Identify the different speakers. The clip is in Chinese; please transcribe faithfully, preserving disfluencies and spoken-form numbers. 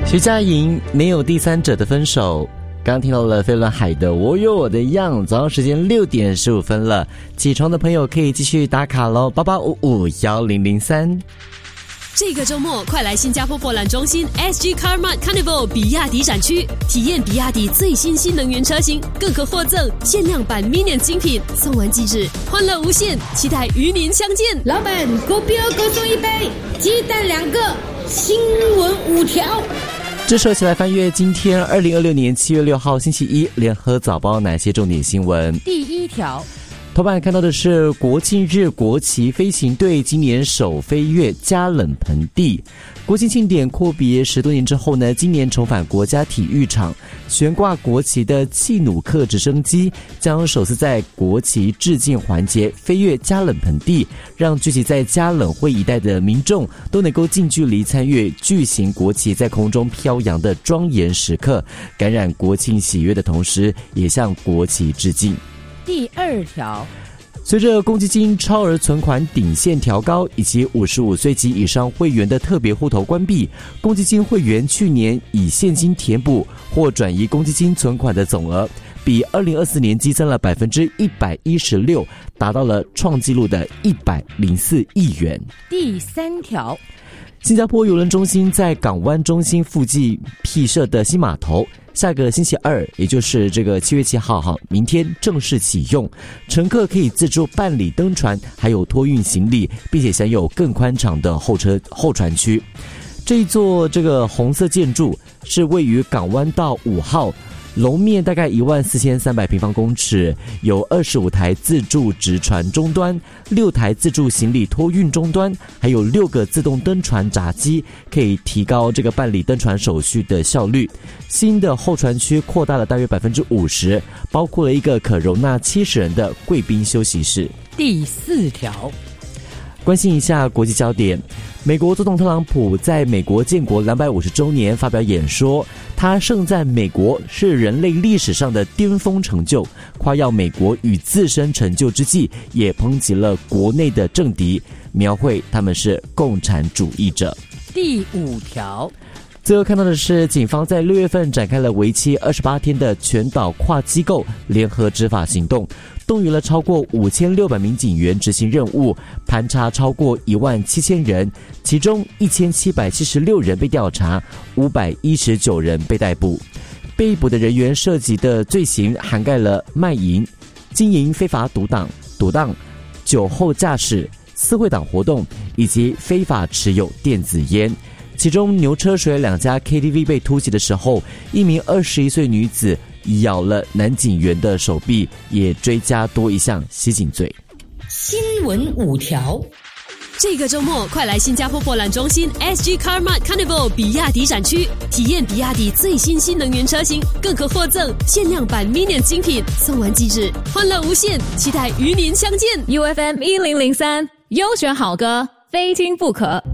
Speaker 1: 徐佳莹没有第三者的分手。刚刚听到了飞轮海的我有我的样。早上时间六点十五分了，起床的朋友可以继续打卡咯，八八五五一零零三。
Speaker 2: 这个周末快来新加坡博览中心 S G Carmart Carnival 比亚迪展区，体验比亚迪最新新能源车型，更可获赠限量版 Minion 精品，送完即止，欢乐无限，期待与您相见。
Speaker 3: 老板，狗标各送一杯，鸡蛋两个，新闻五条。
Speaker 1: 这时候起来翻阅今天二零二六年七月六号星期一联合早报哪些重点新闻。
Speaker 4: 第一条，
Speaker 1: 头版看到的是国庆日国旗飞行队今年首飞越加冷盆地。国庆庆典阔别十多年之后呢，今年重返国家体育场，悬挂国旗的契努克直升机将首次在国旗致敬环节飞越加冷盆地，让聚集在加冷会一带的民众都能够近距离参与巨型国旗在空中飘扬的庄严时刻，感染国庆喜悦的同时，也向国旗致敬。
Speaker 4: 第二条，
Speaker 1: 随着公积金超额存款顶线调高以及五十五岁及以上会员的特别户头关闭，公积金会员去年以现金填补或转移公积金存款的总额，比二零二四年激增了百分之一百一十六，达到了创纪录的一百零四亿元。
Speaker 4: 第三条，
Speaker 1: 新加坡邮轮中心在港湾中心附近辟设的新码头，下个星期二，也就是这个七月七号哈，明天正式启用，乘客可以自助办理登船，还有托运行李，并且享有更宽敞的候车候船区。这一座这个红色建筑是位于港湾道五号。楼面大概一万四千三百平方公尺，有二十五台自助直船终端，六台自助行李托运终端，还有六个自动登船闸机，可以提高这个办理登船手续的效率。新的候船区扩大了大约百分之五十，包括了一个可容纳七十人的贵宾休息室。
Speaker 4: 第四条，
Speaker 1: 关心一下国际焦点。美国总统特朗普在美国建国两百五十周年发表演说，他盛赞美国是人类历史上的巅峰成就，夸耀美国与自身成就之际，也抨击了国内的政敌，描绘他们是共产主义者。
Speaker 4: 第五条，
Speaker 1: 最后看到的是，警方在六月份展开了为期二十八天的全岛跨机构联合执法行动，动员了超过五千六百名警员执行任务，盘查超过一万七千人，其中一千七百七十六人被调查，五百一十九人被逮捕。被捕的人员涉及的罪行涵盖了卖淫、经营非法赌档、赌档、酒后驾驶、私会党活动以及非法持有电子烟。其中牛车水两家 K T V 被突袭的时候，一名二十一岁女子咬了男警员的手臂，也追加多一项袭警罪。
Speaker 3: 新闻五条，
Speaker 2: 这个周末快来新加坡博览中心 S G Carmart Carnival 比亚迪展区，体验比亚迪最新新能源车型，更可获赠限量版 Minion 精品，送完即止，欢乐无限，期待与您相见。
Speaker 4: U F M 一零零三优选好歌，非听不可。